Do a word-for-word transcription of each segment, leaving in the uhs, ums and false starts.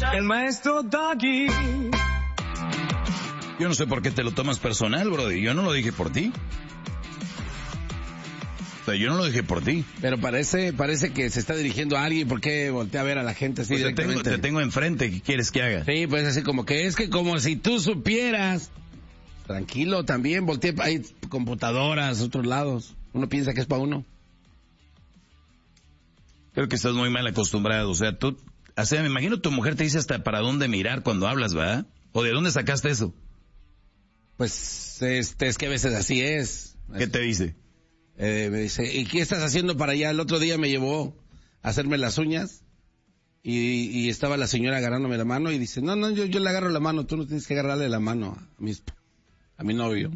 El maestro Doggy. Yo no sé por qué te lo tomas personal, brody. Yo no lo dije por ti. O sea, yo no lo dije por ti. Pero parece parece que se está dirigiendo a alguien. ¿Por qué voltea a ver a la gente así Pues te, directamente? tengo, te tengo enfrente. ¿Qué quieres que haga? Sí, pues así como que es que como si tú supieras. Tranquilo, también voltea. Hay computadoras, otros lados. Uno piensa que es para uno. Creo que estás muy mal acostumbrado. O sea, tú... O sea, me imagino tu mujer te dice hasta para dónde mirar cuando hablas, ¿verdad? ¿O de dónde sacaste eso? Pues, este, es que a veces así es. ¿Qué te dice? Eh, me dice, ¿y qué estás haciendo para allá? El otro día me llevó a hacerme las uñas y, y estaba la señora agarrándome la mano y dice, no, no, yo, yo le agarro la mano, tú no tienes que agarrarle la mano a mi, a mi novio.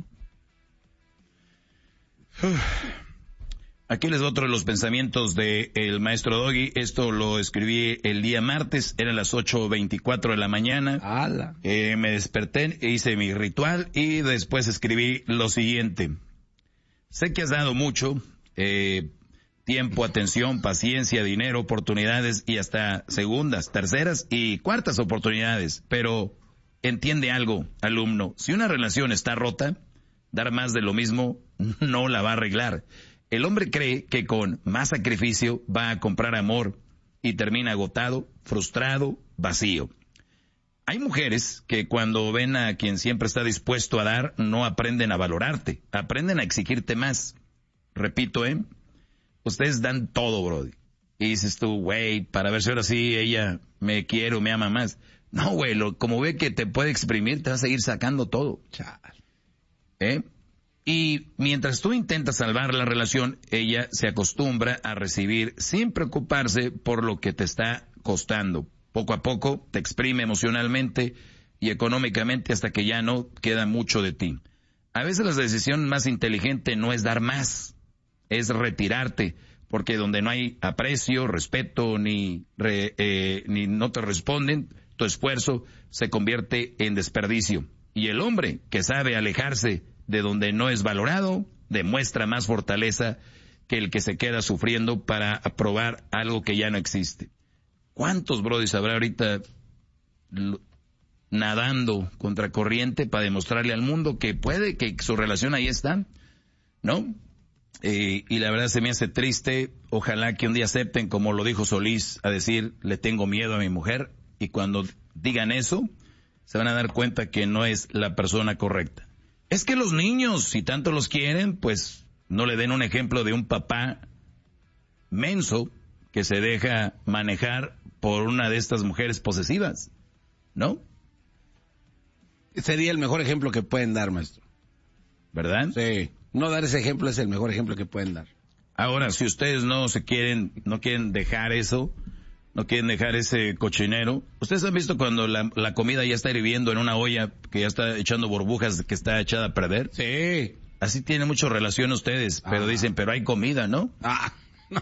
Aquí les doy otro de los pensamientos de el maestro Doggy. Esto lo escribí el día martes, eran las ocho veinticuatro de la mañana. ¡Hala! Eh, me desperté, hice mi ritual y después escribí lo siguiente. Sé que has dado mucho, eh, tiempo, atención, paciencia, dinero, oportunidades y hasta segundas, terceras y cuartas oportunidades. Pero entiende algo, alumno. Si una relación está rota, dar más de lo mismo no la va a arreglar. El hombre cree que con más sacrificio va a comprar amor y termina agotado, frustrado, vacío. Hay mujeres que cuando ven a quien siempre está dispuesto a dar, no aprenden a valorarte, aprenden a exigirte más. Repito, ¿eh? Ustedes dan todo, brody. Y dices tú, güey, para ver si ahora sí ella me quiere o me ama más. No, güey, lo, como ve que te puede exprimir, te va a seguir sacando todo. ¿Eh? Y mientras tú intentas salvar la relación, ella se acostumbra a recibir sin preocuparse por lo que te está costando. Poco a poco te exprime emocionalmente y económicamente hasta que ya no queda mucho de ti. A veces la decisión más inteligente no es dar más, es retirarte, porque donde no hay aprecio, respeto, ni, re, eh, ni no te responden, tu esfuerzo se convierte en desperdicio. Y el hombre que sabe alejarse de donde no es valorado, demuestra más fortaleza que el que se queda sufriendo para aprobar algo que ya no existe. ¿Cuántos brodis habrá ahorita nadando contra corriente para demostrarle al mundo que puede, que su relación ahí está? ¿No? Eh, y la verdad se me hace triste. Ojalá que un día acepten, como lo dijo Solís, a decir, le tengo miedo a mi mujer, y cuando digan eso, se van a dar cuenta que no es la persona correcta. Es que los niños, si tanto los quieren, pues no le den un ejemplo de un papá menso que se deja manejar por una de estas mujeres posesivas, ¿no? Sería el mejor ejemplo que pueden dar, maestro. ¿Verdad? Sí. No dar ese ejemplo es el mejor ejemplo que pueden dar. Ahora, si ustedes no se quieren, no quieren dejar eso, no quieren dejar ese cochinero. ¿Ustedes han visto cuando la, la comida ya está hirviendo en una olla que ya está echando burbujas, que está echada a perder? Sí. Así tienen mucha relación ustedes, pero ah. dicen, pero hay comida, ¿no? Ah.